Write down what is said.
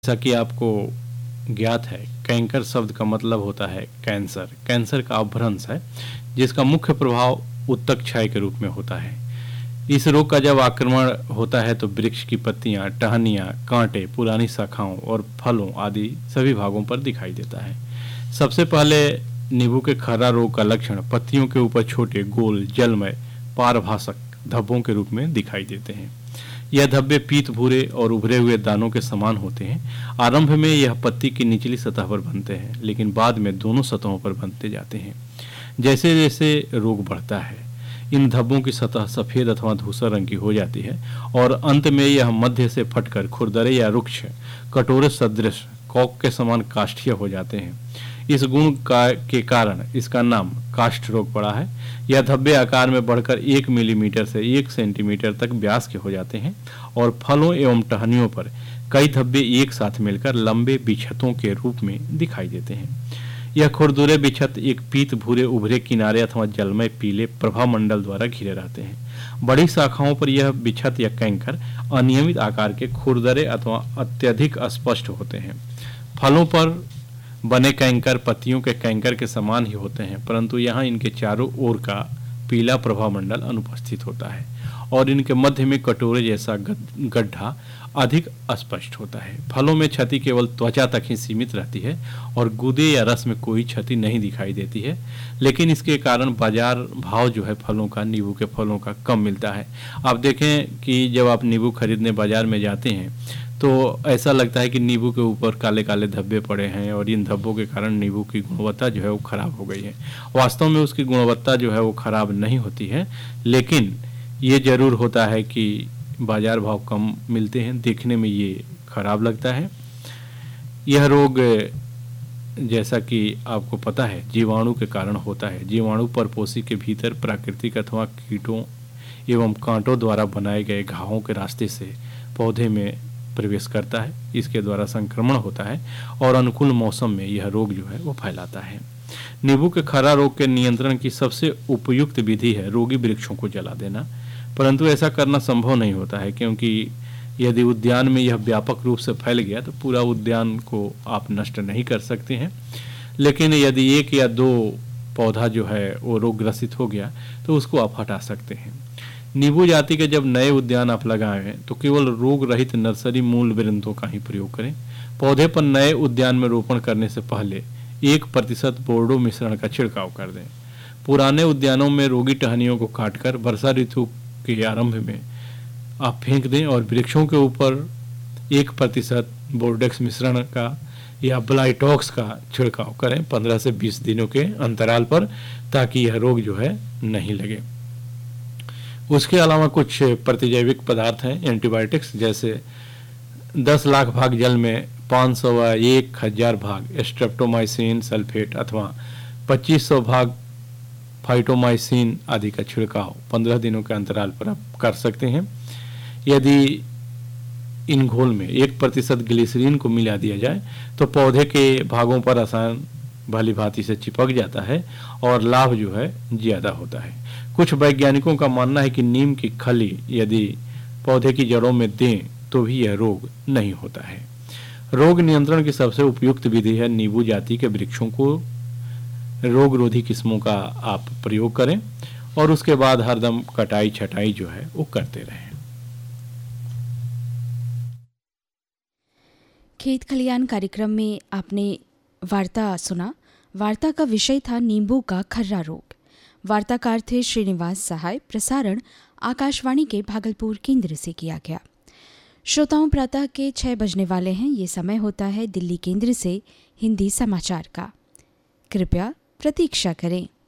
जैसा कि आपको ज्ञात है, कैंकर शब्द का मतलब होता है कैंसर। कैंसर का अपभ्रंश है जिसका मुख्य प्रभाव उत्तक क्षय के रूप में होता है। इस रोग का जब आक्रमण होता है तो वृक्ष की पत्तियां, टहनियां, कांटे, पुरानी शाखाओं और फलों आदि सभी भागों पर दिखाई देता है। सबसे पहले नींबू के खर्रा रोग का लक्षण पत्तियों के ऊपर छोटे गोल जलमय पारभासक धब्बों के रूप में दिखाई देते हैं। यह धब्बे पीत भूरे और उभरे हुए दानों के समान होते हैं। आरंभ में यह पत्ती की निचली सतह पर बनते हैं, लेकिन बाद में दोनों सतहों पर बनते जाते हैं। जैसे जैसे रोग बढ़ता है, इन धब्बों की सतह सफेद अथवा धूसर रंग की हो जाती है और अंत में यह मध्य से फटकर खुरदरे या रुक्ष कटोरे सदृश कॉक के समान काष्ठीय हो जाते हैं। इस गुण के कारण इसका नाम काष्ठ रोग पड़ा है। यह धब्बे आकार में बढ़कर 1 मिलीमीटर से 1 सेंटीमीटर तक व्यास के हो जाते हैं और फलों एवं टहनियों पर कई धब्बे एक साथ मिलकर लंबे बिछतों के रूप में दिखाई देते हैं। यह खुरदुरे बिछत एक पीत भूरे उभरे किनारे अथवा जलमय पीले प्रभामंडल द्वारा घिरे रहते हैं। बड़ी शाखाओं पर यह बिछत या कैंकर अनियमित आकार के खुरदरे अथवा अत्यधिक अस्पष्ट होते हैं। फलों पर बने कैंकर पत्तियों के कैंकर के समान ही होते हैं, परंतु यहाँ इनके चारों ओर का पीला प्रभामंडल अनुपस्थित होता है और इनके मध्य में कटोरे जैसा गड्ढा अधिक अस्पष्ट होता है। फलों में क्षति केवल त्वचा तक ही सीमित रहती है और गूदे या रस में कोई क्षति नहीं दिखाई देती है, लेकिन इसके कारण बाजार भाव जो है फलों का, नींबू के फलों का कम मिलता है। आप देखें कि जब आप नींबू खरीदने बाजार में जाते हैं तो ऐसा लगता है कि नींबू के ऊपर काले काले धब्बे पड़े हैं और इन धब्बों के कारण नींबू की गुणवत्ता जो है वो खराब हो गई है। वास्तव में उसकी गुणवत्ता जो है वो खराब नहीं होती है, लेकिन ये जरूर होता है कि बाजार भाव कम मिलते हैं, देखने में ये खराब लगता है। यह रोग जैसा कि आपको पता है जीवाणु के कारण होता है। जीवाणु परपोषी के भीतर प्राकृतिक अथवा कीटों एवं कांटों द्वारा बनाए गए घावों के रास्ते से पौधे में प्रवेश करता है। इसके द्वारा संक्रमण होता है और अनुकूल मौसम में यह रोग जो है वो फैलाता है। नींबू के खर्रा रोग के नियंत्रण की सबसे उपयुक्त विधि है रोगी वृक्षों को जला देना, परंतु ऐसा करना संभव नहीं होता है, क्योंकि यदि उद्यान में यह व्यापक रूप से फैल गया तो पूरा उद्यान को आप नष्ट नहीं कर सकते हैं। लेकिन यदि 1 या 2 पौधा जो है वो रोगग्रसित हो गया तो उसको आप हटा सकते हैं। नींबू जाति के जब नए उद्यान आप लगाएं तो केवल रोग रहित नर्सरी मूल वृंतों का ही प्रयोग करें। पौधे पर नए उद्यान में रोपण करने से पहले 1% बोर्डो मिश्रण का छिड़काव कर दें। पुराने उद्यानों में रोगी टहनियों को काटकर वर्षा ऋतु के आरंभ में आप फेंक दें और वृक्षों के ऊपर 1% बोर्डेक्स मिश्रण का या ब्लाइटॉक्स का छिड़काव करें 15 से 20 दिनों के अंतराल पर, ताकि यह रोग जो है नहीं लगे। उसके अलावा कुछ प्रतिजैविक पदार्थ हैं एंटीबायोटिक्स, जैसे 10 लाख भाग जल में 500 व 1000 भाग स्ट्रेप्टोमाइसिन सल्फेट अथवा 2500 भाग फाइटोमाइसिन आदि का छिड़काव 15 दिनों के अंतराल पर आप कर सकते हैं। यदि इन घोल में 1% ग्लिसरीन को मिला दिया जाए तो पौधे के भागों पर रसायन भली भांति से चिपक जाता है और लाभ जो है ज्यादा होता है। कुछ वैज्ञानिकों का मानना है कि नीम की खली यदि पौधे की जड़ों में दें तो भी यह रोग नहीं होता है। रोग नियंत्रण की सबसे उपयुक्त विधि है नींबू जाति के वृक्षों को रोगरोधी किस्मों का आप प्रयोग करें और उसके बाद हरदम कटाई छटाई जो है वो करते रहें। खेत खलियान कार्यक्रम में आपने वार्ता सुना। वार्ता का विषय था नींबू का खर्रा रोग। वार्ताकार थे श्रीनिवास सहाय। प्रसारण आकाशवाणी के भागलपुर केंद्र से किया गया। श्रोताओं, प्रातः के 6 बजने वाले हैं। ये समय होता है दिल्ली केंद्र से हिंदी समाचार का। कृपया प्रतीक्षा करें।